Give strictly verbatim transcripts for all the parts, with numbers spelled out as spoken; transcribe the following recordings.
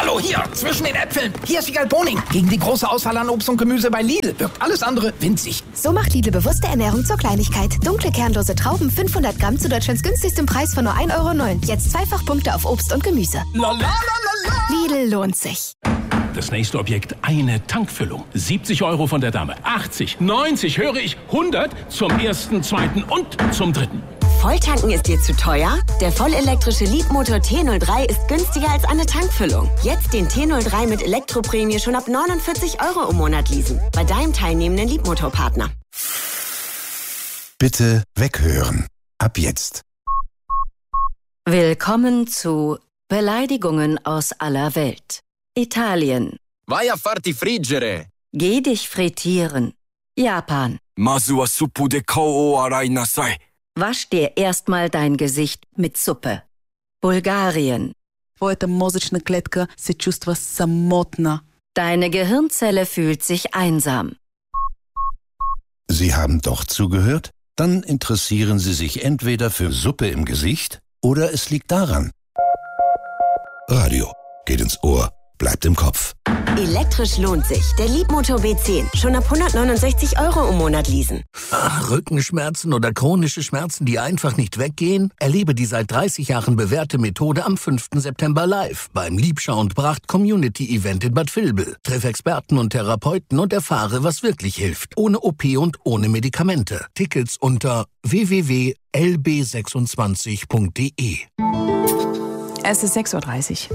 Hallo, hier, zwischen den Äpfeln. Hier ist Wiegald Boning. Gegen die große Auswahl an Obst und Gemüse bei Lidl wirkt alles andere winzig. So macht Lidl bewusste Ernährung zur Kleinigkeit. Dunkle, kernlose Trauben, fünfhundert Gramm zu Deutschlands günstigstem Preis von nur ein Euro neun. Jetzt zweifach Punkte auf Obst und Gemüse. La, la, la, la, la. Lidl lohnt sich. Das nächste Objekt, eine Tankfüllung. siebzig Euro von der Dame. achtzig, neunzig, höre ich, hundert zum ersten, zweiten und zum dritten. Volltanken ist dir zu teuer? Der vollelektrische Leapmotor T null drei ist günstiger als eine Tankfüllung. Jetzt den T null drei mit Elektroprämie schon ab neunundvierzig Euro im Monat leasen. Bei deinem teilnehmenden Leapmotor-Partner. Bitte weghören. Ab jetzt. Willkommen zu Beleidigungen aus aller Welt. Italien. Vai a farti friggere. Geh dich frittieren. Japan. Masu wa suppu de kou o arai nasai. Wasch dir erstmal dein Gesicht mit Suppe. Bulgarien. Твоята мозъчна клетка се чувства самотна. Deine Gehirnzelle fühlt sich einsam. Sie haben doch zugehört? Dann interessieren Sie sich entweder für Suppe im Gesicht oder es liegt daran. Radio geht ins Ohr, bleibt im Kopf. Elektrisch lohnt sich. Der Leapmotor B zehn. Schon ab hundertneunundsechzig Euro im Monat leasen. Ach, Rückenschmerzen oder chronische Schmerzen, die einfach nicht weggehen? Erlebe die seit dreißig Jahren bewährte Methode am fünften September live beim Liebschau und Bracht Community Event in Bad Vilbel. Treff Experten und Therapeuten und erfahre, was wirklich hilft. Ohne O P und ohne Medikamente. Tickets unter w w w punkt l b sechsundzwanzig punkt d e. Es ist sechs Uhr dreißig.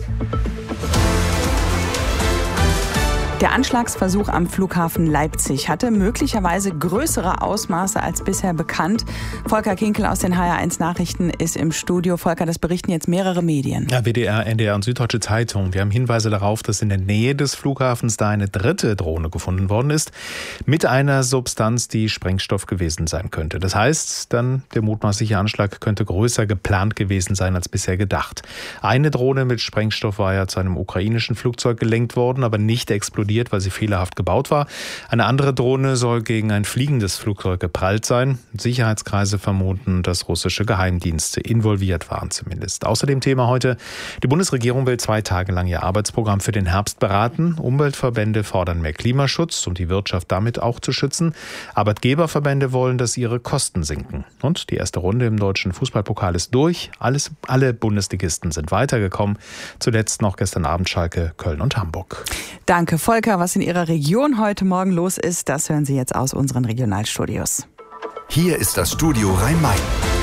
Der Anschlagsversuch am Flughafen Leipzig hatte möglicherweise größere Ausmaße als bisher bekannt. Volker Kinkel aus den H R eins Nachrichten ist im Studio. Volker, das berichten jetzt mehrere Medien. Ja, W D R, N D R und Süddeutsche Zeitung. Wir haben Hinweise darauf, dass in der Nähe des Flughafens da eine dritte Drohne gefunden worden ist, mit einer Substanz, die Sprengstoff gewesen sein könnte. Das heißt, dann der mutmaßliche Anschlag könnte größer geplant gewesen sein als bisher gedacht. Eine Drohne mit Sprengstoff war ja zu einem ukrainischen Flugzeug gelenkt worden, aber nicht explodiert, weil sie fehlerhaft gebaut war. Eine andere Drohne soll gegen ein fliegendes Flugzeug geprallt sein. Sicherheitskreise vermuten, dass russische Geheimdienste involviert waren zumindest. Außerdem Thema heute: Die Bundesregierung will zwei Tage lang ihr Arbeitsprogramm für den Herbst beraten. Umweltverbände fordern mehr Klimaschutz, um die Wirtschaft damit auch zu schützen. Arbeitgeberverbände wollen, dass ihre Kosten sinken. Und die erste Runde im deutschen Fußballpokal ist durch. Alles, alle Bundesligisten sind weitergekommen. Zuletzt noch gestern Abend Schalke, Köln und Hamburg. Danke, Volker. Was in Ihrer Region heute Morgen los ist, das hören Sie jetzt aus unseren Regionalstudios. Hier ist das Studio Rhein-Main.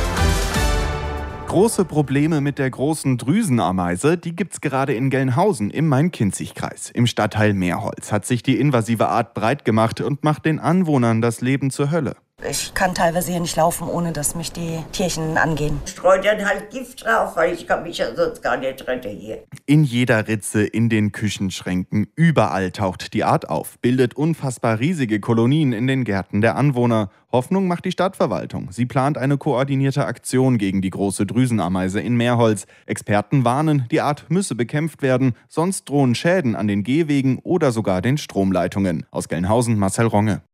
Große Probleme mit der großen Drüsenameise, die gibt's gerade in Gelnhausen im Main-Kinzig-Kreis. Im Stadtteil Meerholz hat sich die invasive Art breit gemacht und macht den Anwohnern das Leben zur Hölle. Ich kann teilweise hier nicht laufen, ohne dass mich die Tierchen angehen. Streu dann halt Gift drauf, weil ich kann mich ja sonst gar nicht retten hier. In jeder Ritze, in den Küchenschränken, überall taucht die Art auf, bildet unfassbar riesige Kolonien in den Gärten der Anwohner. Hoffnung macht die Stadtverwaltung. Sie plant eine koordinierte Aktion gegen die große Drüsenameise in Meerholz. Experten warnen, die Art müsse bekämpft werden, sonst drohen Schäden an den Gehwegen oder sogar den Stromleitungen. Aus Gelnhausen, Marcel Ronge.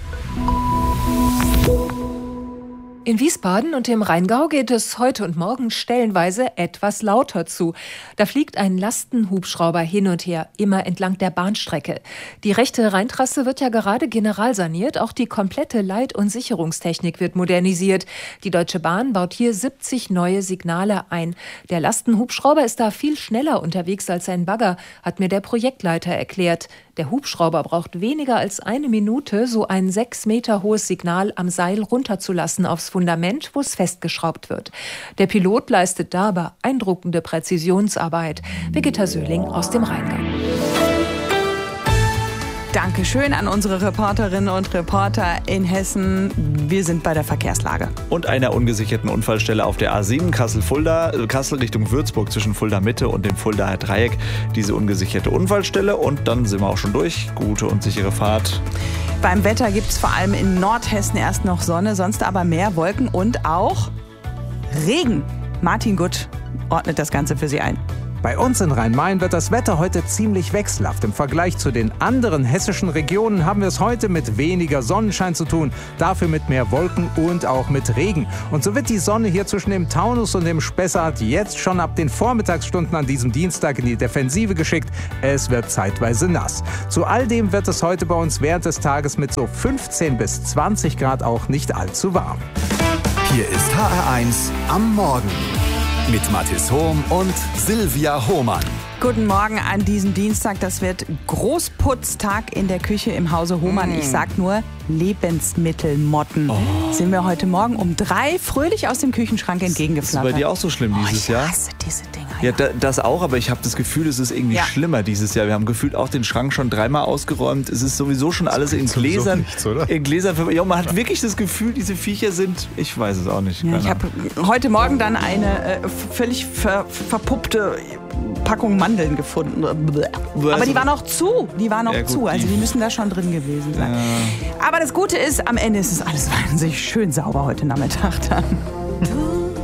In Wiesbaden und im Rheingau geht es heute und morgen stellenweise etwas lauter zu. Da fliegt ein Lastenhubschrauber hin und her, immer entlang der Bahnstrecke. Die rechte Rheintrasse wird ja gerade generalsaniert. Auch die komplette Leit- und Sicherungstechnik wird modernisiert. Die Deutsche Bahn baut hier siebzig neue Signale ein. Der Lastenhubschrauber ist da viel schneller unterwegs als ein Bagger, hat mir der Projektleiter erklärt. Der Hubschrauber braucht weniger als eine Minute, so ein sechs Meter hohes Signal am Seil runterzulassen aufs Fundament, wo es festgeschraubt wird. Der Pilot leistet da beeindruckende Präzisionsarbeit. Birgitta Söhling aus dem Rheingau. Dankeschön an unsere Reporterinnen und Reporter in Hessen. Wir sind bei der Verkehrslage. Und einer ungesicherten Unfallstelle auf der A sieben Kassel-Fulda, Kassel Richtung Würzburg zwischen Fulda Mitte und dem Fuldaer Dreieck. Diese ungesicherte Unfallstelle und dann sind wir auch schon durch. Gute und sichere Fahrt. Beim Wetter gibt es vor allem in Nordhessen erst noch Sonne, sonst aber mehr Wolken und auch Regen. Martin Gutt ordnet das Ganze für Sie ein. Bei uns in Rhein-Main wird das Wetter heute ziemlich wechselhaft. Im Vergleich zu den anderen hessischen Regionen haben wir es heute mit weniger Sonnenschein zu tun, dafür mit mehr Wolken und auch mit Regen. Und so wird die Sonne hier zwischen dem Taunus und dem Spessart jetzt schon ab den Vormittagsstunden an diesem Dienstag in die Defensive geschickt. Es wird zeitweise nass. Zu all dem wird es heute bei uns während des Tages mit so fünfzehn bis zwanzig Grad auch nicht allzu warm. Hier ist H R eins am Morgen mit Mathis Hohm und Silvia Hohmann. Guten Morgen an diesem Dienstag. Das wird Großputztag in der Küche im Hause Hohmann. Mm. Ich sag nur Lebensmittelmotten. Oh. Sind wir heute Morgen um drei fröhlich aus dem Küchenschrank entgegengeflattert. Ist bei dir auch so schlimm dieses oh, Jahr? Ich hasse diese Dinger. Ja, da, das auch, aber ich habe das Gefühl, es ist irgendwie ja. schlimmer dieses Jahr. Wir haben gefühlt auch den Schrank schon dreimal ausgeräumt. Es ist sowieso schon alles in Gläsern. Nichts, oder? In Gläsern. Ja, man hat wirklich das Gefühl, diese Viecher sind, ich weiß es auch nicht. Ja, ich habe heute Morgen dann eine äh, völlig ver, verpuppte Packung Mandeln gefunden. Aber die waren auch zu. Die waren auch ja, gut, zu. Also die müssen da schon drin gewesen sein. Ja. Aber das Gute ist, am Ende ist es alles wahnsinnig schön sauber heute Nachmittag dann.